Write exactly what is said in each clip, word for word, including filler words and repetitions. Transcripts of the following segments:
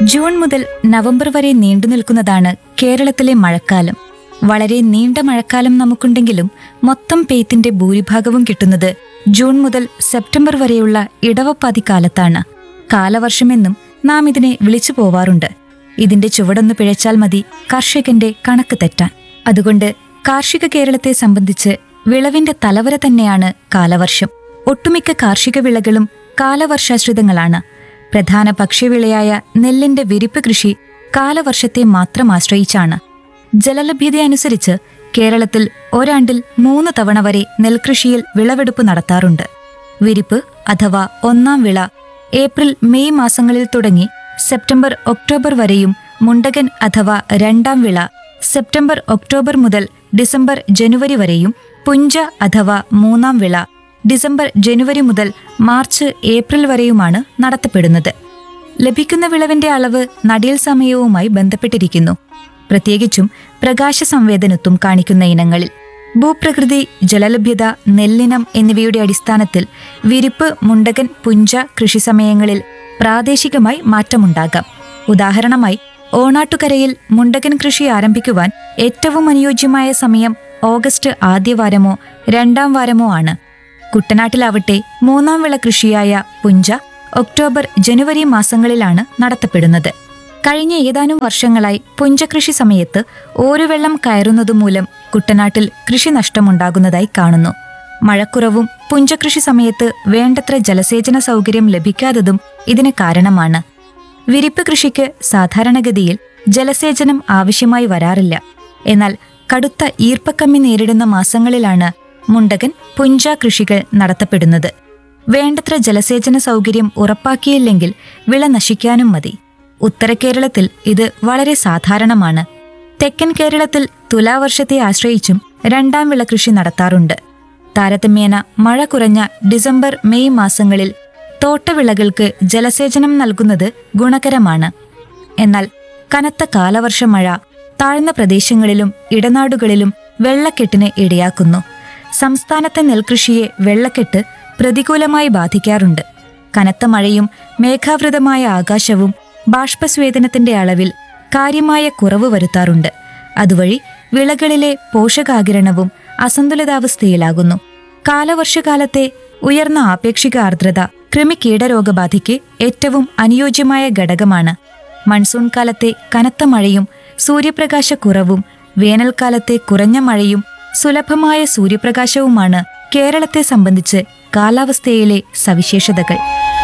June മുതൽ November വരെ നീണ്ടുനിൽക്കുന്നതാണ് കേരളത്തിലെ മഴക്കാലം. വളരെ നീണ്ട മഴക്കാലം നമുക്കുണ്ടെങ്കിലും മൊത്തം പെയ്ത്തിന്റെ ഭൂരിഭാഗവും കിട്ടുന്നത് ജൂൺ മുതൽ സെപ്റ്റംബർ വരെയുള്ള ഇടവപ്പാതി കാലത്താണ്. കാലവർഷമെന്നും നാം ഇതിനെ വിളിച്ചു പോവാറുണ്ട്. ഇതിന്റെ ചുവടൊന്ന് പിഴച്ചാൽ മതി കർഷകന്റെ കണക്ക് തെറ്റാൻ. അതുകൊണ്ട് കാർഷിക കേരളത്തെ സംബന്ധിച്ച് വിളവിന്റെ തലവര തന്നെയാണ് കാലവർഷം. ഒട്ടുമിക്ക കാർഷിക വിളകളും കാലവർഷാശ്രിതങ്ങളാണ്. പ്രധാന ഭക്ഷ്യവിളയായ നെല്ലിന്റെ വിരിപ്പ് കൃഷി കാലവർഷത്തെ മാത്രം ആശ്രയിച്ചാണ്. ജലലഭ്യതയനുസരിച്ച് കേരളത്തിൽ ഒരാണ്ടിൽ മൂന്ന് തവണ വരെ നെൽകൃഷിയിൽ വിളവെടുപ്പ് നടത്താറുണ്ട്. വിരിപ്പ് അഥവാ ഒന്നാം വിള ഏപ്രിൽ മെയ് മാസങ്ങളിൽ തുടങ്ങി സെപ്റ്റംബർ ഒക്ടോബർ വരെയും, മുണ്ടകൻ അഥവാ രണ്ടാം വിള സെപ്റ്റംബർ ഒക്ടോബർ മുതൽ ഡിസംബർ ജനുവരി വരെയും, പുഞ്ച അഥവാ മൂന്നാം വിള ഡിസംബർ ജനുവരി മുതൽ മാർച്ച് ഏപ്രിൽ വരെയുമാണ് നടത്തപ്പെടുന്നത്. ലഭിക്കുന്ന വിളവിന്റെ അളവ് നടീൽ സമയവുമായി ബന്ധപ്പെട്ടിരിക്കുന്നു, പ്രത്യേകിച്ചും പ്രകാശ സംവേദനത്വം കാണിക്കുന്ന ഇനങ്ങളിൽ. ഭൂപ്രകൃതി, ജലലഭ്യത, നെല്ലിനം എന്നിവയുടെ അടിസ്ഥാനത്തിൽ വിരിപ്പ്, മുണ്ടകൻ, പുഞ്ച കൃഷിസമയങ്ങളിൽ പ്രാദേശികമായി മാറ്റമുണ്ടാകാം. ഉദാഹരണമായി ഓണാട്ടുകരയിൽ മുണ്ടകൻ കൃഷി ആരംഭിക്കുവാൻ ഏറ്റവും അനുയോജ്യമായ സമയം ഓഗസ്റ്റ് ആദ്യവാരമോ രണ്ടാം വാരമോ ആണ്. കുട്ടനാട്ടിലാവട്ടെ മൂന്നാം വിള കൃഷിയായ പുഞ്ച ഒക്ടോബർ ജനുവരി മാസങ്ങളിലാണ് നടത്തപ്പെടുന്നത്. കഴിഞ്ഞ ഏതാനും വർഷങ്ങളായി പുഞ്ചകൃഷി സമയത്ത് ഓരുവെള്ളം കയറുന്നതുമൂലം കുട്ടനാട്ടിൽ കൃഷി നഷ്ടമുണ്ടാകുന്നതായി കാണുന്നു. മഴക്കുറവും പുഞ്ചകൃഷി സമയത്ത് വേണ്ടത്ര ജലസേചന സൗകര്യം ലഭിക്കാത്തതും ഇതിന് കാരണമാണ്. വിരിപ്പ് കൃഷിക്ക് സാധാരണഗതിയിൽ ജലസേചനം ആവശ്യമായി വരാറില്ല. എന്നാൽ കടുത്ത ഈർപ്പക്കമ്മി നേരിടുന്ന മാസങ്ങളിലാണ് മുണ്ടകൻ, പുഞ്ച കൃഷികൾ നടത്തപ്പെടുന്നത്. വേണ്ടത്ര ജലസേചന സൗകര്യം ഉറപ്പാക്കിയില്ലെങ്കിൽ വിള നശിക്കാനും മതി. ഉത്തര കേരളത്തിൽ ഇത് വളരെ സാധാരണമാണ്. തെക്കൻ കേരളത്തിൽ തുലാവർഷത്തെ ആശ്രയിച്ചും രണ്ടാം വിള കൃഷി നടത്താറുണ്ട്. താരതമ്യേന മഴ കുറഞ്ഞ ഡിസംബർ മെയ് മാസങ്ങളിൽ തോട്ടവിളകൾക്ക് ജലസേചനം നൽകുന്നത് ഗുണകരമാണ്. എന്നാൽ കനത്ത കാലവർഷ മഴ താഴ്ന്ന പ്രദേശങ്ങളിലും ഇടനാടുകളിലും വെള്ളക്കെട്ടിന് ഇടയാക്കുന്നു. സംസ്ഥാനത്തെ നെൽകൃഷിയെ വെള്ളക്കെട്ട് പ്രതികൂലമായി ബാധിക്കാറുണ്ട്. കനത്ത മഴയും മേഘാവൃതമായ ആകാശവും ബാഷ്പസ്വേദനത്തിന്റെ അളവിൽ കാര്യമായ കുറവ് വരുത്താറുണ്ട്. അതുവഴി വിളകളിലെ പോഷകാകിരണവും അസന്തുലിതാവസ്ഥയിലാകുന്നു. കാലവർഷകാലത്തെ ഉയർന്ന ആപേക്ഷിക ആർദ്രത കൃമികീടരോഗബാധയ്ക്ക് ഏറ്റവും അനുയോജ്യമായ ഘടകമാണ്. മൺസൂൺ കാലത്തെ കനത്ത മഴയും സൂര്യപ്രകാശക്കുറവും വേനൽക്കാലത്തെ കുറഞ്ഞ മഴയും സുലഭമായ സൂര്യപ്രകാശവുമാണ് കേരളത്തെ സംബന്ധിച്ച് കാലാവസ്ഥയിലെ സവിശേഷതകൾ.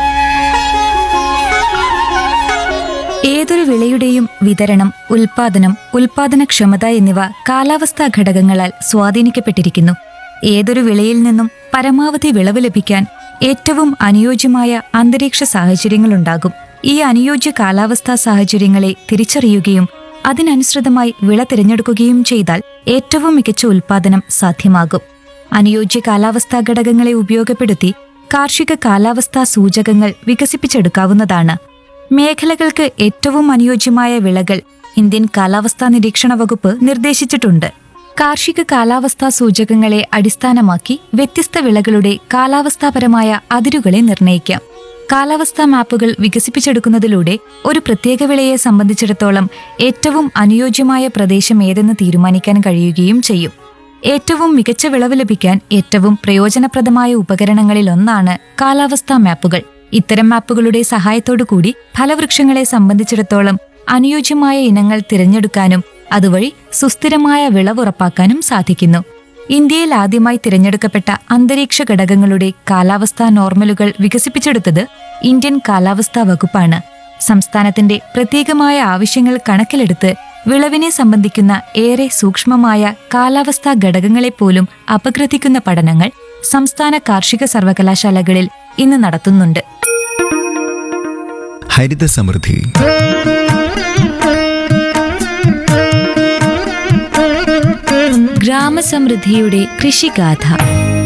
ഏതൊരു വിളയുടെയും വിതരണം, ഉൽപാദനം, ഉൽപാദനക്ഷമത എന്നിവ കാലാവസ്ഥാ ഘടകങ്ങളാൽ സ്വാധീനിക്കപ്പെട്ടിരിക്കുന്നു. ഏതൊരു വിളയിൽ നിന്നും പരമാവധി വിളവ് ലഭിക്കാൻ ഏറ്റവും അനുയോജ്യമായ അന്തരീക്ഷ സാഹചര്യങ്ങളുണ്ടാകും. ഈ അനുയോജ്യ കാലാവസ്ഥാ സാഹചര്യങ്ങളെ തിരിച്ചറിയുകയും അതിനനുസൃതമായി വിള തിരഞ്ഞെടുക്കുകയും ചെയ്താൽ ഏറ്റവും മികച്ച ഉൽപാദനം സാധ്യമാകും. അനുയോജ്യ കാലാവസ്ഥാ ഘടകങ്ങളെ ഉപയോഗപ്പെടുത്തി കാർഷിക കാലാവസ്ഥാ സൂചകങ്ങൾ വികസിപ്പിച്ചെടുക്കാവുന്നതാണ്. മേഖലകൾക്ക് ഏറ്റവും അനുയോജ്യമായ വിളകൾ ഇന്ത്യൻ കാലാവസ്ഥാ നിരീക്ഷണ വകുപ്പ് നിർദ്ദേശിച്ചിട്ടുണ്ട്. കാർഷിക കാലാവസ്ഥാ സൂചകങ്ങളെ അടിസ്ഥാനമാക്കി വ്യത്യസ്ത വിളകളുടെ കാലാവസ്ഥാപരമായ അതിരുകളെ നിർണ്ണയിക്കാം. കാലാവസ്ഥാ മാപ്പുകൾ വികസിപ്പിച്ചെടുക്കുന്നതിലൂടെ ഒരു പ്രത്യേക വിളയെ സംബന്ധിച്ചിടത്തോളം ഏറ്റവും അനുയോജ്യമായ പ്രദേശം ഏതെന്ന് തീരുമാനിക്കാൻ കഴിയുകയും ചെയ്യും. ഏറ്റവും മികച്ച വിളവ് ലഭിക്കാൻ ഏറ്റവും പ്രയോജനപ്രദമായ ഉപകരണങ്ങളിൽ ഒന്നാണ് കാലാവസ്ഥാ മാപ്പുകൾ. ഇത്തരം മാപ്പുകളുടെ സഹായത്തോടു കൂടി ഫലവൃക്ഷങ്ങളെ സംബന്ധിച്ചിടത്തോളം അനുയോജ്യമായ ഇനങ്ങൾ തിരഞ്ഞെടുക്കാനും അതുവഴി സുസ്ഥിരമായ വിളവുറപ്പാക്കാനും സാധിക്കുന്നു. ഇന്ത്യയിൽ ആദ്യമായി തിരഞ്ഞെടുക്കപ്പെട്ട അന്തരീക്ഷ ഘടകങ്ങളുടെ കാലാവസ്ഥാ നോർമലുകൾ വികസിപ്പിച്ചെടുത്തത് ഇന്ത്യൻ കാലാവസ്ഥാ വകുപ്പാണ്. സംസ്ഥാനത്തിന്റെ പ്രത്യേകമായ ആവശ്യങ്ങൾ കണക്കിലെടുത്ത് വിളവിനെ സംബന്ധിക്കുന്ന ഏറെ സൂക്ഷ്മമായ കാലാവസ്ഥാ ഘടകങ്ങളെപ്പോലും അപഗ്രഥിക്കുന്ന പഠനങ്ങൾ സംസ്ഥാന കാർഷിക സർവകലാശാലകളിൽ ഇന്ന് നടത്തുന്നുണ്ട്. ഹരിത സമൃദ്ധി. ഗ്രാമസമൃദ്ധിയുടെ കൃഷിഗാഥ.